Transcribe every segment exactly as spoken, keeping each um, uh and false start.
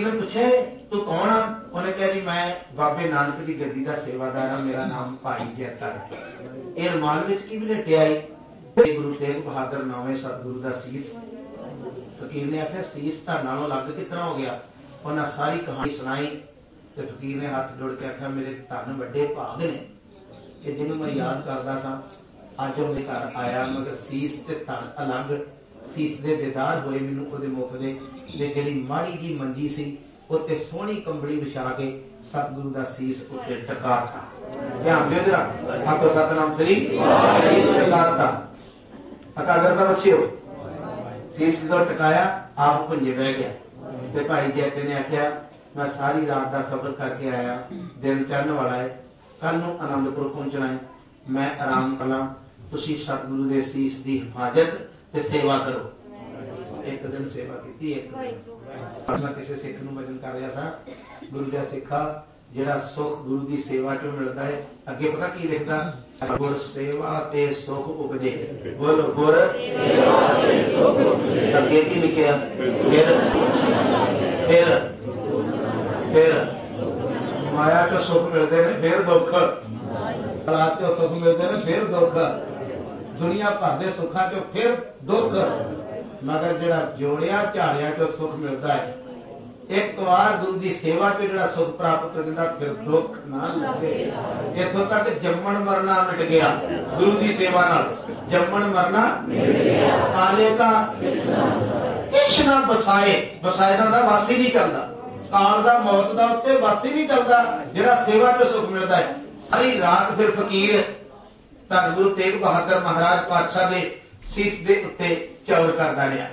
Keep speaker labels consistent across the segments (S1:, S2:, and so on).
S1: फकीर ने पूछे तू कौन आ? उन्हें कहा जी मैं बाबे नानक की गद्दी का सेवादार हाँ, मेरा नाम भाई जैता है। ये रुमाल विच की लपेटिया आई? गुरु तेग बहादुर नौवें सतगुरु का सीस। फकीर ने आख्या सीस तां नालों अलग कितना हो गया? उन्हें सारी कहानी सुनाई तो फकीर ने हाथ जोड़ के आख्या मेरे धन वड्डे भाग ने कि जिन्हों मैं याद करता सा अज मेरे घर आया, मगर सीस ते धन अलग, सीस दे दीदार होए मैनूं ओहदे मुख दे ते जिहड़ी माड़ी जी मंजी सी उत्ते सोहनी कंबड़ी विछा के सतगुरु दा सीस उत्ते टकाता। ध्यान दिओ जरा, आखो सतनाम श्री सीस टकाता। अकादरता बख्शिओ। सीस जो टकाया आप भुंजे बह गया ते भाई जैते ने आख्या मैं सारी रात का सफर करके आया, दिन चढ़ने वाला है, कल नूं आनंदपुर पहुंचना है, मैं आराम करा, तुसीं सतगुरु दे सीस दी हिफाजत ते सेवा करो। एक दिन सेवा की। एक मैं किसी सिख नूं वचन कर रहा था, गुरु दा सिखा जिहड़ा सुख गुरु दी सेवा चों मिलदा है, अगे पता की लिखदा? गुर सेवा ते सुख उपजे। बोलो गुर सेवा ते सुख उपजे। अगे की लिखिया? फिर फिर फिर माया चो सुख मिलते हैं, फिर दुख औलाद चो सुख मिलते हैं, फिर दुख दुनिया भर के सुखा चो फिर दुख, मगर जिहड़ा जोड़िया झाड़िया चो सुख मिलता है, एक बार गुरु की सेवा चो जिहड़ा सुख प्राप्त कर दिंदा फिर दुख ना लगे। इथों तक जम्मण मरना मिट गया गुरु की सेवा नाल। जम्मण मरना काले का किश ना बसाए। बसाए का वासी नहीं चलता, काल दा मौत दा उत्ते वासी नहीं चलता, जिहड़ा सेवा चो सुख मिलता है। सारी रात फिर फकीर धन गुरु तेग बहादुर महाराज पातशाह दे सीस दे उत्ते चौर करदा रहा।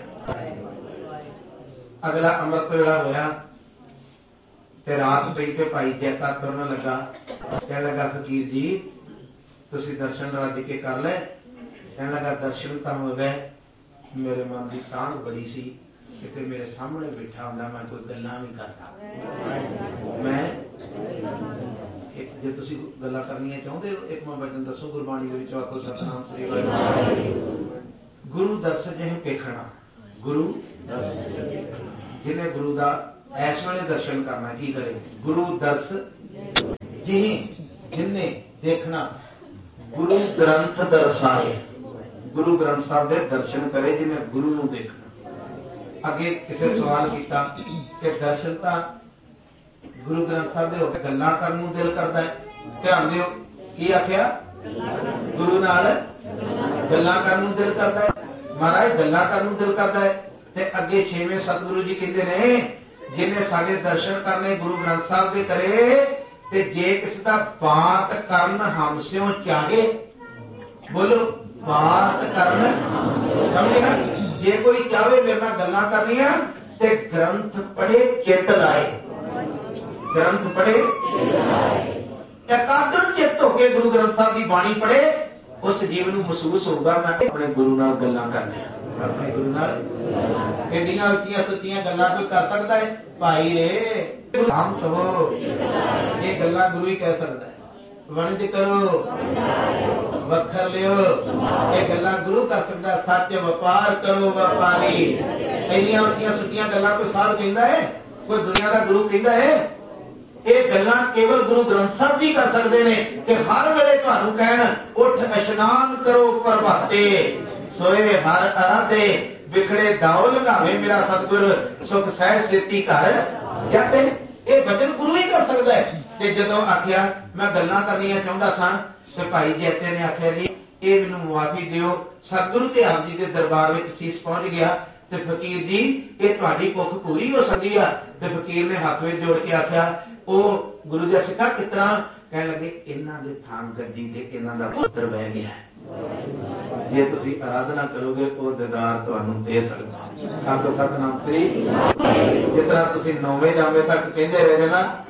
S1: अगला अमृत वेला होया ते रात पई ते भाई जैता तुरन लगा, कहने लगा फकीर जी तुसी दर्शन रज के कर ले। कहने लगा दर्शन तो हो गए, मेरे मन की तांग बड़ी सी कि मेरे सामने बैठा होंदा मैं कोई गल्लां भी करता। मैं जे तुसी गल्लां करनियां चाहुंदे हो एक मैं वचन दसो गुरबाणी दे विच आखो सतनाम श्री वाहिगुरू। गुरु दर्श जिह पेखना, गुरु जिन्हें गुरु दा इस वेले दर्शन करना की करे? गुरु दर्श जिह जिन्हें देखना, गुरु ग्रंथ दर्शाए, गुरु ग्रंथ साहब दे दर्शन करे जिन्हें गुरु नूं देखना। अगे किसी सवाल किया कि दर्शन तो गुरु ग्रंथ साहब दे होके गल्लां करन नूं दिल करदा है। ध्यान दिओ की आख्या? गुरु नाल गल्लां करन नूं दिल करदा है। महाराज गल्लां करन नूं दिल करदा है ते अगे छेवें सतगुरु जी कहंदे ने जिन्हें साडे दर्शन करने गुरु ग्रंथ साहब दे करे ते जे किसी दा बात करन हमसिओ चाहे, बोलो बात करन, समझे ना? जे कोई चाहे मेरे नाल गल्लां करनियां ते ग्रंथ पढ़े चित लाए, ग्रंथ पढ़े एकाग्र चित्त होके गुरु ग्रंथ साहब की बाणी पढ़े, उस जीव नूं महसूस होगा मैं अपने गुरु नाल गल्लां करनियां। अपने गुरु नाल एडियां उच्चियां सच्चियां गल्लां कोई कर सकता है? भाई रे राम कहो, ये गल्लां गुरु ही कह सकता है। वणज करो वखर लियो, ये गल्लां गुरु कर सकता है। सच व्यापार करो व्यापारी, एडियां उच्चियां सच्चियां गल्लां कोई साध कहंदा है? कोई दुनिया का गुरु कहंदा है? ये गल्लां केवल गुरु ग्रंथ साहब जी कर सकते हैं कि हर वेले तुहानूं कहण उठ इशनान करो प्रभाते, सोए हर अराधे, बिखड़े दाओ लगावे मेरा सतगुर, सुख सहज सेती घर जाते। ये वचन गुरु ही कर सकता है। ते जदों आखिया मैं गल्लां करनियां चाहुंदा सां ते भाई जैते ने आखिया जी ये मैनूं मुआफी दिओ। सतगुरु ते आप जी दे दरबार विच सीस पहुंच गया ते फकीर जी ये तुहाडी भुख पूरी हो सकदी है। ते फकीर ने हाथ विच जोड़ के आखिया ओ गुरु जी सिखा कितना? कहने लगे इन्हां दे थान गद्दी ते इन्हां दा पुत्र बह गया है, जे तुसी आराधना करोगे वो दीदार तुहानूं दे सकदा। आपको सतनाम श्री जितना तुसी नौवें जामे तक कहंदे रहे ना